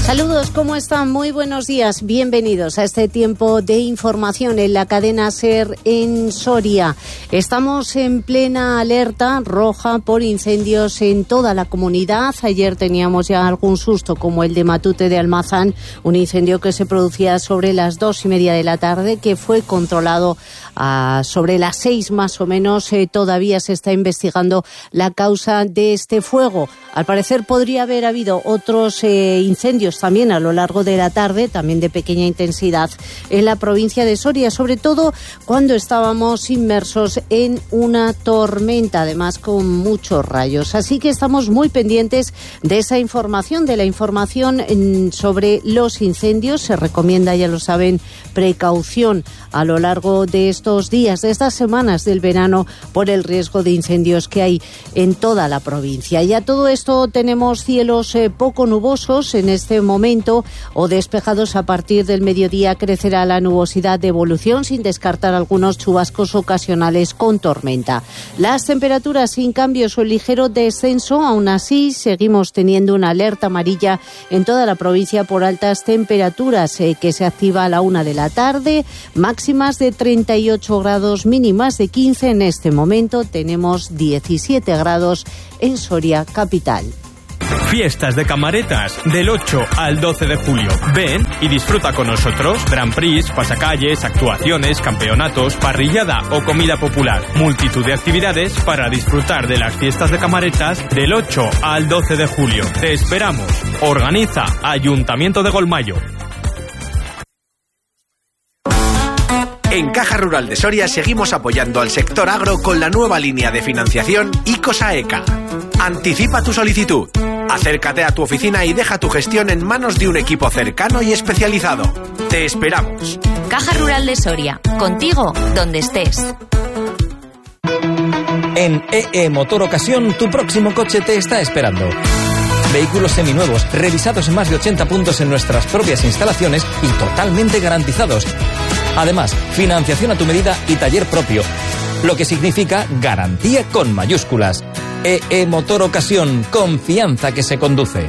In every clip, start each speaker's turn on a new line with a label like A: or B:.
A: Saludos, ¿cómo están? Muy buenos días. Bienvenidos a este tiempo de información en la cadena SER en Soria. Estamos en plena alerta roja por incendios en toda la comunidad. Ayer teníamos ya algún susto, como el de Matute de Almazán, un incendio que se producía sobre las 2:30 de la tarde, que fue controlado sobre las 6 más o menos. Todavía se está investigando la causa de este fuego. Al parecer podría haber habido otros incendios también a lo largo de la tarde, también de pequeña intensidad, en la provincia de Soria, sobre todo cuando estábamos inmersos en una tormenta, además con muchos rayos. Así que estamos muy pendientes de esa información, de la información sobre los incendios. Se recomienda, ya lo saben, precaución a lo largo de estos días, de estas semanas del verano, por el riesgo de incendios que hay en toda la provincia. Y a todo esto tenemos cielos poco nubosos en este momento o despejados. A partir del mediodía crecerá la nubosidad de evolución, sin descartar algunos chubascos ocasionales con tormenta. Las temperaturas sin cambios o ligero descenso. Aún así, seguimos teniendo una alerta amarilla en toda la provincia por altas temperaturas que se activa a la 1 de la tarde. Máximas de 38 grados, mínimas de 15. En este momento tenemos 17 grados en Soria capital.
B: Fiestas de Camaretas del 8 al 12 de julio. Ven y disfruta con nosotros. Grand Prix, pasacalles, actuaciones, campeonatos, parrillada o comida popular. Multitud de actividades para disfrutar de las Fiestas de Camaretas del 8 al 12 de julio. Te esperamos. Organiza Ayuntamiento de Golmayo.
C: En Caja Rural de Soria seguimos apoyando al sector agro con la nueva línea de financiación ICOSAECA. Anticipa tu solicitud. Acércate a tu oficina y deja tu gestión en manos de un equipo cercano y especializado. Te esperamos.
D: Caja Rural de Soria. Contigo, donde estés.
E: En EE Motor Ocasión, tu próximo coche te está esperando. Vehículos seminuevos, revisados en más de 80 puntos en nuestras propias instalaciones y totalmente garantizados. Además, financiación a tu medida y taller propio, lo que significa garantía con mayúsculas. EE Motor Ocasión, confianza que se conduce.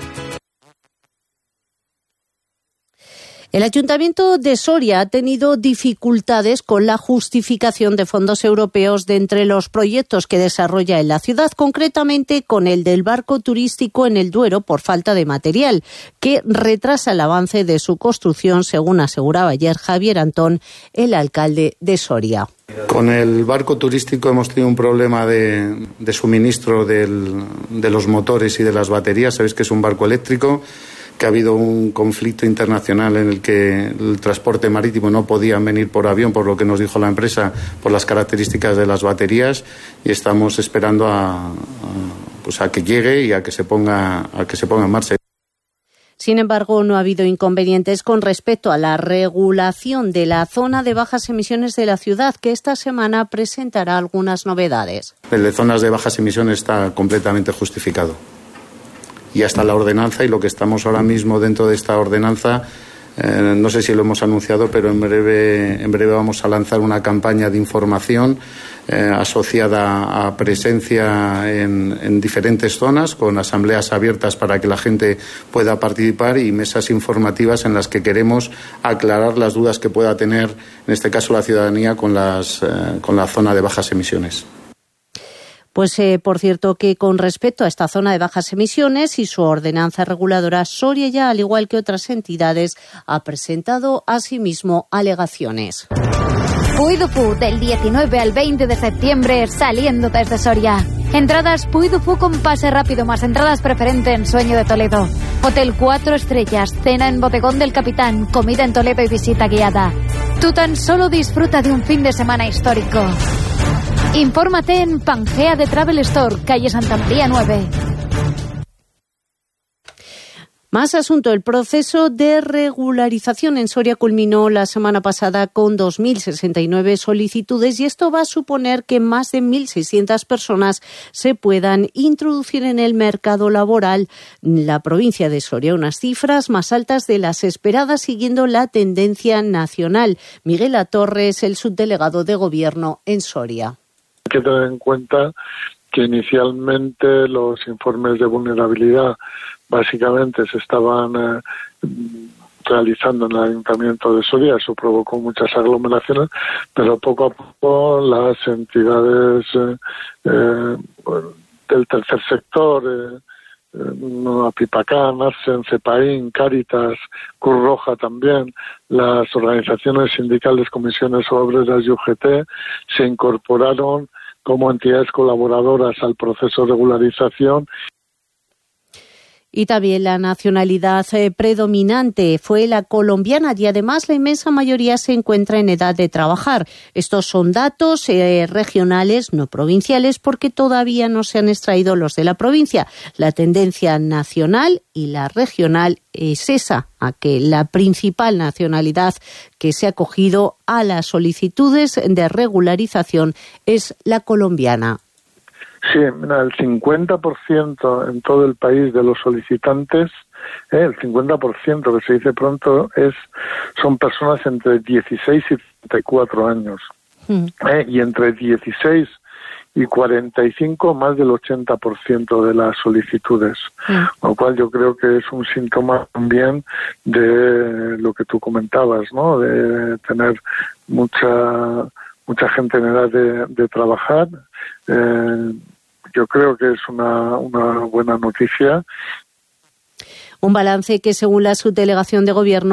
A: El Ayuntamiento de Soria ha tenido dificultades con la justificación de fondos europeos de entre los proyectos que desarrolla en la ciudad, concretamente con el del barco turístico en el Duero por falta de material, que retrasa el avance de su construcción, según aseguraba ayer Javier Antón, el alcalde de Soria.
F: Con el barco turístico hemos tenido un problema de suministro de los motores y de las baterías. Sabéis que es un barco eléctrico, que ha habido un conflicto internacional en el que el transporte marítimo no podía venir por avión, por lo que nos dijo la empresa, por las características de las baterías, y estamos esperando a que llegue y a que se ponga en marcha.
A: Sin embargo, no ha habido inconvenientes con respecto a la regulación de la zona de bajas emisiones de la ciudad, que esta semana presentará algunas novedades.
F: El de zonas de bajas emisiones está completamente justificado. Y hasta la ordenanza, y lo que estamos ahora mismo dentro de esta ordenanza, no sé si lo hemos anunciado, pero en breve vamos a lanzar una campaña de información asociada a presencia en diferentes zonas, con asambleas abiertas para que la gente pueda participar y mesas informativas en las que queremos aclarar las dudas que pueda tener, en este caso la ciudadanía, con la zona de bajas emisiones.
A: Pues por cierto que con respecto a esta zona de bajas emisiones y su ordenanza reguladora, Soria ya, al igual que otras entidades, ha presentado asimismo alegaciones.
G: Puy du Fou, del 19 al 20 de septiembre, saliendo desde Soria. Entradas Puy du Fou con pase rápido, más entradas preferente en Sueño de Toledo. Hotel 4 estrellas, cena en Bodegón del Capitán, comida en Toledo y visita guiada. Tú tan solo disfruta de un fin de semana histórico. Infórmate en Pangea de Travel Store, calle Santa María 9.
A: Más asunto. El proceso de regularización en Soria culminó la semana pasada con 2.069 solicitudes y esto va a suponer que más de 1.600 personas se puedan introducir en el mercado laboral en la provincia de Soria, unas cifras más altas de las esperadas siguiendo la tendencia nacional. Miguel Atorres, el subdelegado de Gobierno en Soria.
H: Hay que tener en cuenta que inicialmente los informes de vulnerabilidad básicamente se estaban realizando en el Ayuntamiento de Soria. Eso provocó muchas aglomeraciones, pero poco a poco las entidades del tercer sector, Apipacán, Arsen, Cepaín, Cáritas, Cruz Roja también, las organizaciones sindicales, comisiones obreras y UGT se incorporaron como entidades colaboradoras al proceso de regularización.
A: Y también la nacionalidad predominante fue la colombiana y además la inmensa mayoría se encuentra en edad de trabajar. Estos son datos regionales, no provinciales, porque todavía no se han extraído los de la provincia. La tendencia nacional y la regional es esa, a que la principal nacionalidad que se ha acogido a las solicitudes de regularización es la colombiana.
H: Sí, mira, el 50% en todo el país de los solicitantes, el 50% que se dice pronto, son personas entre 16 y 34 años. Y entre 16 y 45 más del 80% de las solicitudes. Lo cual yo creo que es un síntoma también de lo que tú comentabas, ¿no? De tener mucha gente en edad de trabajar. Yo creo que es una buena noticia.
A: Un balance que, según la subdelegación de Gobierno,